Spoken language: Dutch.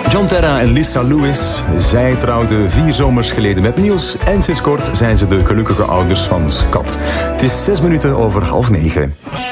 John Terra en Lisa Lewis. Zij trouwden 4 zomers geleden met Niels. En sinds kort zijn ze de gelukkige ouders van Scott. Het is 6 minuten over 8:30.